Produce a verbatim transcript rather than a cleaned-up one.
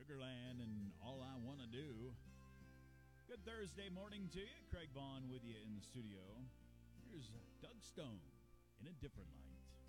Sugarland and All I Want to Do. Good Thursday morning to you. Craig Vaughn with you in the studio. Here's Doug Stone in A Different Light.